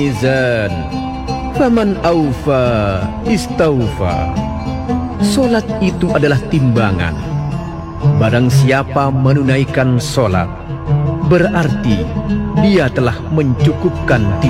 mizan faman aufa istaufa. Solat itu adalah timbangan. Barang siapa menunaikan solat, berarti dia telah mencukupkan timbangan.